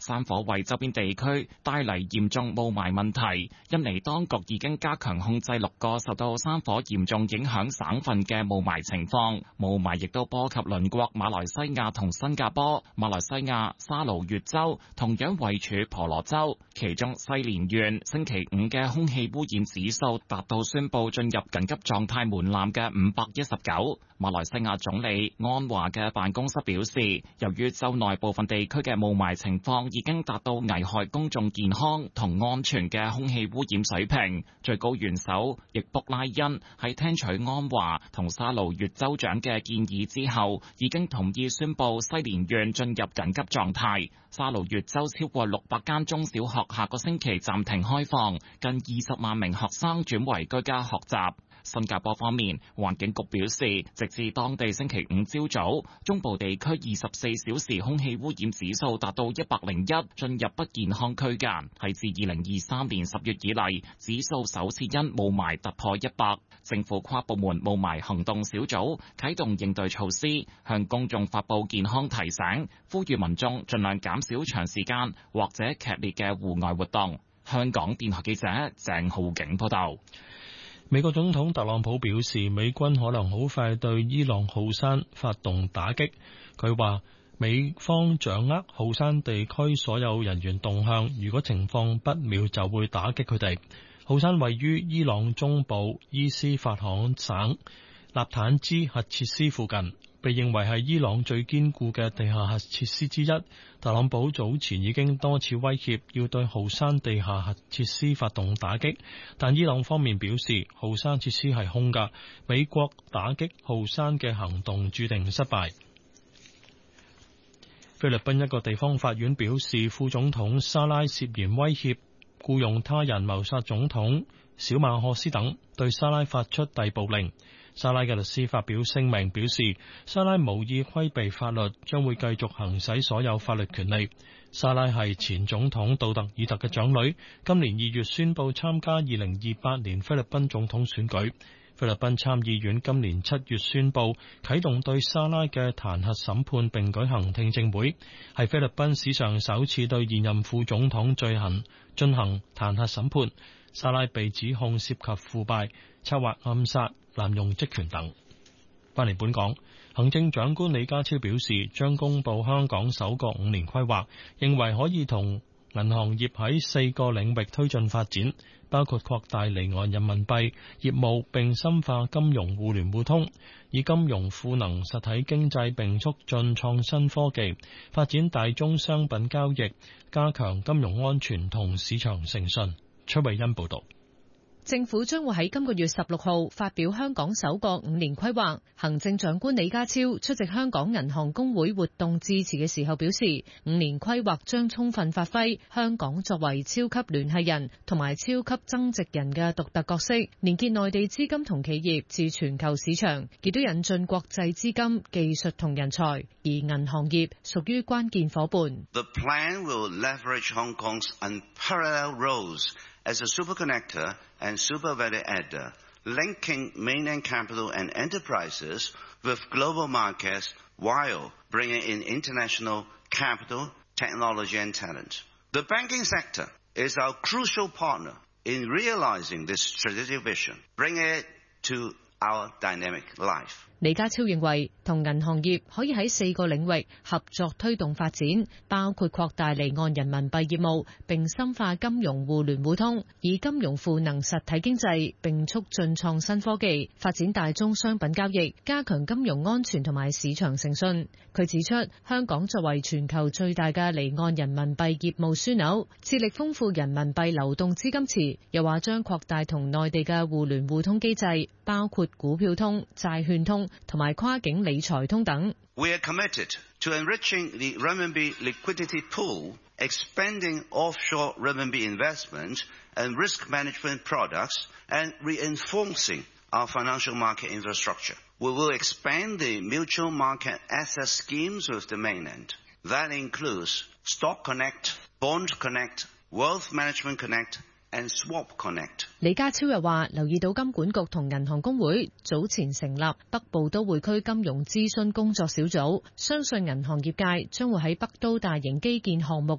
山火為周邊地區帶嚟嚴重霧霾問題。印尼當局已經加強控制6個受到山火嚴重影響省份嘅霧霾情況，霧霾亦都波及鄰國馬來西亞同新加坡。馬來西亞沙勞越州同樣位處婆羅洲，其中西連縣星期5嘅空氣污染指數達到宣布進入緊急狀態門檻嘅519。馬來西亞總理安華嘅辦公室表示，由於州內部分地區嘅霧霾情況已經達到危害公眾健康同安全嘅空氣污染水平，最高元首易卜拉欣喺聽取安華同沙勞越州長嘅建議之後，已經同意宣布西連縣進入緊急狀態。沙勞越州超過600間中小學下個星期暫停開放，近20萬名學生轉為居家學習。新加坡方面，環境局表示，直至當地星期5朝早，中部地區24小時空氣污染指數達到101，進入不健康區間，係自2023年10月以嚟，指數首次因霧霾突破100。政府跨部門霧霾行動小組啟動應對措施，向公眾發布健康提醒，呼籲民眾盡量減少長時間或者劇烈嘅戶外活動。香港電台記者鄭浩景報道。 美國總統特朗普表示，美軍可能好快對伊朗浩山發動打擊。佢話美方掌握浩山地區所有人員動向，如果情況不妙就會打擊佢哋。浩山位於伊朗中部伊斯法罕省納坦茲核設施附近，被認為係伊朗最堅固嘅地下核設施之一。特朗普早前已經多次威脅要對浩山地下核設施發動打擊，但伊朗方面表示浩山設施係空㗎，美國打擊浩山嘅行動注定失敗。菲律賓一個地方法院表示，副總統沙拉涉嫌威脅僱用他人謀殺總統小馬可斯等，對沙拉發出逮捕令。沙拉嘅律師發表聲明表示，沙拉無意規避法律，將會繼續行使所有法律權利。沙拉係前總統杜特爾特嘅長女，今年2月宣布參加2028年菲律賓總統選舉。菲律賓參議院今年7月宣布啟動對沙拉嘅彈劾審判，並舉行聽證會，係菲律賓史上首次對現任副總統罪行進行彈劾審判。沙拉被指控涉及腐敗、策劃暗殺、濫用職權等。返嚟本港，行政長官李家超表示，將公布香港首個5年規劃，認為可以同銀行業喺4個領域推進發展，包括擴大離岸人民幣業務並深化金融互聯互通，以金融賦能實體經濟並促進創新科技，發展大宗商品交易，加強金融安全同市場誠信。崔慧欣報道。 政府將會喺今個月16號發表香港首個5年規劃。行政長官李家超出席香港銀行公會活動致辭嘅時候表示，5年規劃將充分發揮香港作為超級聯繫人同埋超級增值人嘅獨特角色，連結內地資金同企業至全球市場，亦都引進國際資金、技術同人才，而銀行業屬於關鍵夥伴。 The plan will leverage Hong Kong's unparalleled roles as a super connector and super value adder, linking mainland capital and enterprises with global markets while bringing in international capital, technology and talent. The banking sector is our crucial partner in realizing this strategic vision, bringing it to our dynamic life. 李家超認為，同銀行業可以喺4個領域合作推動發展，包括擴大離岸人民幣業務，並深化金融互聯互通，以金融賦能實體經濟，並促進創新科技，發展大宗商品交易，加強金融安全同埋市場誠信。佢指出，香港作為全球最大嘅離岸人民幣業務樞紐，致力豐富人民幣流動資金池，又話將擴大同內地嘅互聯互通機制，包括股票通、債券通同埋跨境理財通等。 We are committed to enriching the renminbi liquidity pool, expanding offshore renminbi investment and risk management products, and reinforcing our financial market infrastructure. We will expand the mutual market asset schemes with the mainland. That includes Stock Connect, Bond Connect, Wealth Management Connect, and Swap Connect. 李家超又話，留意到金管局同銀行公會早前成立北部都會區金融諮詢工作小組，相信銀行業界將會喺北都大型基建項目